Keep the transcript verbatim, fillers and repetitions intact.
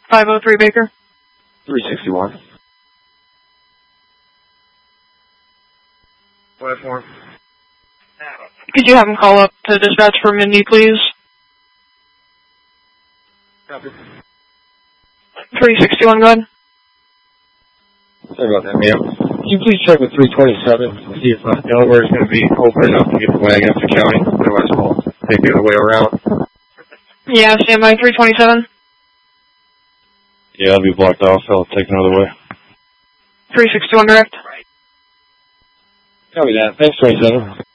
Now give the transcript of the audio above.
five oh three Baker. three sixty-one. Platform. Could you have him call up to dispatch for Mindy, please? Copy. three sixty-one, go ahead. Sorry about that, ma'am. Can you please check with three twenty-seven to see if uh, Delaware is going to be open enough to get the wagon up to county? Otherwise, we'll take the other way around. Yeah, stand by three twenty-seven. Yeah, I'll be blocked off. I'll take another way. three sixty-one direct. Copy that. Thanks, twenty-seven.